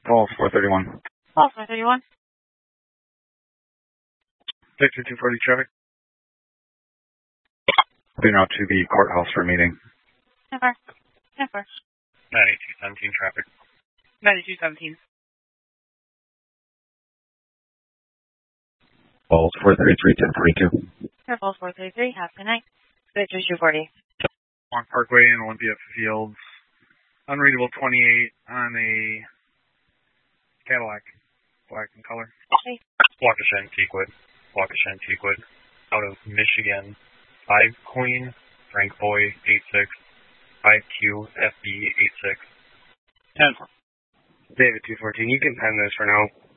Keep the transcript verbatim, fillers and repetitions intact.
Falls four thirty-one. Falls four thirty-one. Victor two forty traffic. Been out to the courthouse for a meeting. ten four. ten four. ninety-two seventeen traffic. ninety-two seventeen. Falls four thirty-three, ten forty-two. Falls four thirty-three, half good night. Victor two forty. Long Parkway and Olympia Fields. Unreadable twenty-eight on a Cadillac. Black in color. Okay. Waukesha Antiquoid. Waukesha Antiquoid. Out of Michigan. five Queen. Frank Boy, eight six. five Q, F B, eight six. ten four. David two fourteen, you can pen this for now.